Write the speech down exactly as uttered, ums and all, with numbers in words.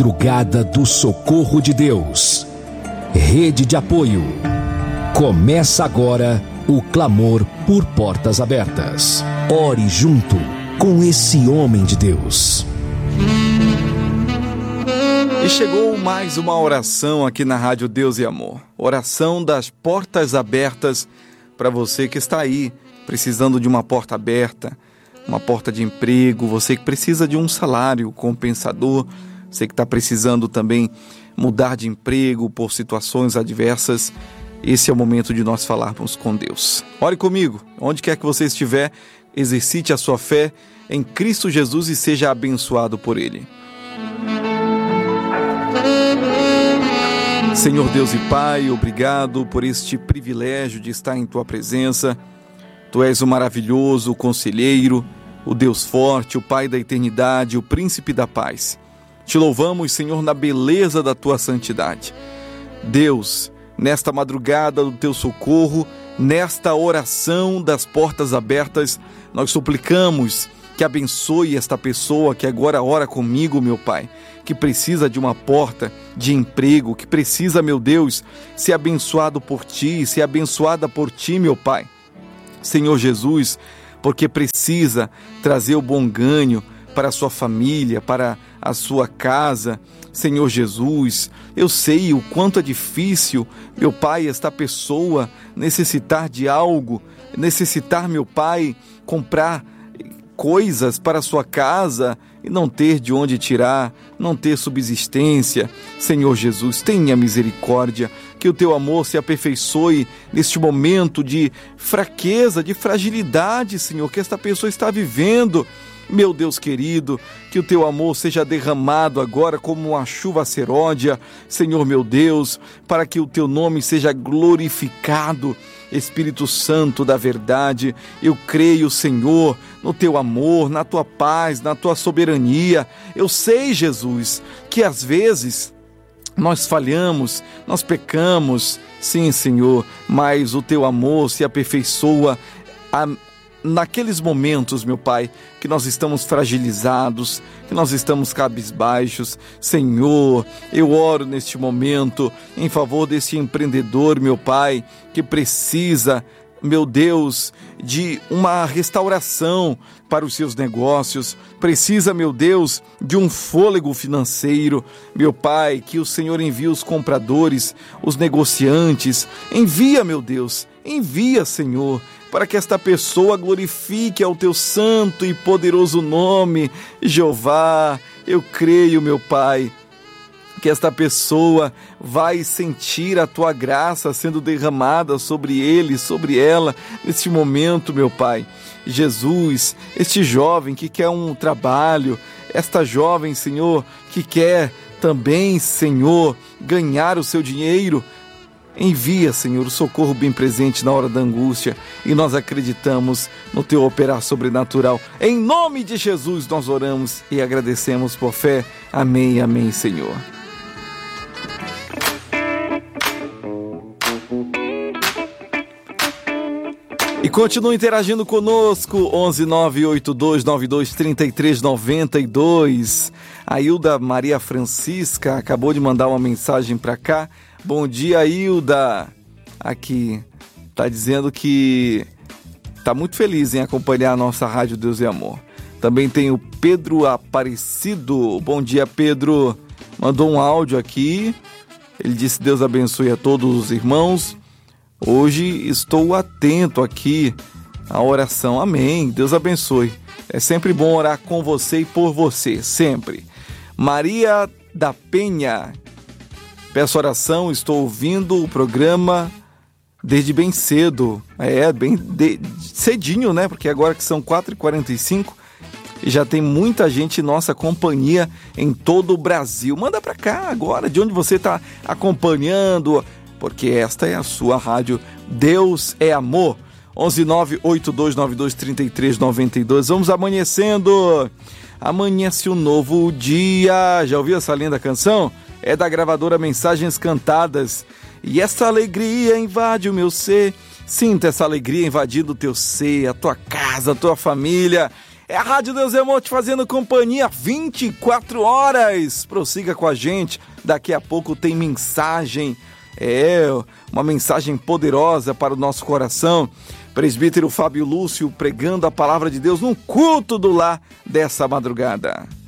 Madrugada do Socorro de Deus. Rede de apoio. Começa agora o clamor por portas abertas. Ore junto com esse homem de Deus. E chegou mais uma oração aqui na Rádio Deus e Amor. Oração das portas abertas para você que está aí precisando de uma porta aberta, uma porta de emprego, você que precisa de um salário compensador, você que está precisando também mudar de emprego por situações adversas. Esse é o momento de nós falarmos com Deus. Ore comigo, onde quer que você estiver, exercite a sua fé em Cristo Jesus e seja abençoado por Ele. Senhor Deus e Pai, obrigado por este privilégio de estar em Tua presença. Tu és o maravilhoso conselheiro, o Deus forte, o Pai da eternidade, o Príncipe da paz. Te louvamos, Senhor, na beleza da Tua santidade. Deus, nesta madrugada do Teu socorro, nesta oração das portas abertas, nós suplicamos que abençoe esta pessoa que agora ora comigo, meu Pai, que precisa de uma porta de emprego, que precisa, meu Deus, ser abençoado por Ti, ser abençoada por Ti, meu Pai. Senhor Jesus, porque precisa trazer o bom ganho para a sua família, para a sua casa. Senhor Jesus, eu sei o quanto é difícil, meu Pai, esta pessoa necessitar de algo, necessitar, meu Pai, comprar coisas para a sua casa e não ter de onde tirar, não ter subsistência. Senhor Jesus, tenha misericórdia, que o Teu amor se aperfeiçoe neste momento de fraqueza, de fragilidade, Senhor, que esta pessoa está vivendo. Meu Deus querido, que o Teu amor seja derramado agora como uma chuva seródia, Senhor meu Deus, para que o Teu nome seja glorificado. Espírito Santo da verdade, eu creio, Senhor, no Teu amor, na Tua paz, na Tua soberania. Eu sei, Jesus, que às vezes nós falhamos, nós pecamos, sim, Senhor, mas o Teu amor se aperfeiçoa a naqueles momentos, meu Pai, que nós estamos fragilizados, que nós estamos cabisbaixos. Senhor, eu oro neste momento em favor desse empreendedor, meu Pai, que precisa, meu Deus, de uma restauração para os seus negócios, precisa, meu Deus, de um fôlego financeiro. Meu Pai, que o Senhor envie os compradores, os negociantes, envia, meu Deus, envia, Senhor, para que esta pessoa glorifique ao Teu santo e poderoso nome. Jeová, eu creio, meu Pai, que esta pessoa vai sentir a Tua graça sendo derramada sobre ele, sobre ela, neste momento, meu Pai. Jesus, este jovem que quer um trabalho, esta jovem, Senhor, que quer também, Senhor, ganhar o seu dinheiro, envia, Senhor, o socorro bem presente na hora da angústia, e nós acreditamos no Teu operar sobrenatural. Em nome de Jesus nós oramos e agradecemos por fé. Amém, amém, Senhor. E continue interagindo conosco, onze nove oito dois nove dois três três nove dois. A Hilda Maria Francisca acabou de mandar uma mensagem para cá. Bom dia, Hilda. Aqui, tá dizendo que tá muito feliz em acompanhar a nossa Rádio Deus e Amor. Também tem o Pedro Aparecido. Bom dia, Pedro. Mandou um áudio aqui. Ele disse: Deus abençoe a todos os irmãos. Hoje estou atento aqui à oração. Amém. Deus abençoe. É sempre bom orar com você e por você, sempre. Maria da Penha. Peço oração, estou ouvindo o programa desde bem cedo. É, bem de, cedinho, né? Porque agora que são quatro e quarenta e cinco e já tem muita gente em nossa companhia em todo o Brasil. Manda pra cá agora, de onde você está acompanhando, porque esta é a sua rádio Deus é Amor. onze nove oito dois nove dois três três nove dois. Vamos amanhecendo. Amanhece um novo dia. Já ouviu essa linda canção? É da gravadora Mensagens Cantadas. E essa alegria invade o meu ser. Sinta essa alegria invadindo o teu ser, a tua casa, a tua família. É a Rádio Deus é Amor te fazendo companhia vinte e quatro horas. Prossiga com a gente, daqui a pouco tem mensagem, é, uma mensagem poderosa para o nosso coração. Presbítero Fábio Lúcio pregando a palavra de Deus no culto do lar dessa madrugada.